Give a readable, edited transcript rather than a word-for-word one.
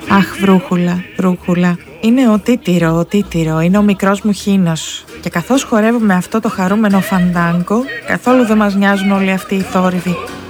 Αχ, βρούχουλα, βρούχουλα. Είναι ο Τίτυρο, είναι ο μικρός μου χήνος. Και καθώς χορεύουμε αυτό το χαρούμενο φαντάγκο, καθόλου δεν μας νοιάζουν όλοι αυτοί οι θόρυβοι.